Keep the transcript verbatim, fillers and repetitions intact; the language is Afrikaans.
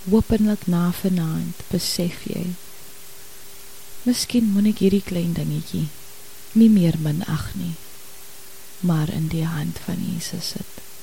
openlik na vanaand besef jy, miskien moet ek hierdie klein dingetjie nie meer minag nie, maar in die hand van Jesus sit.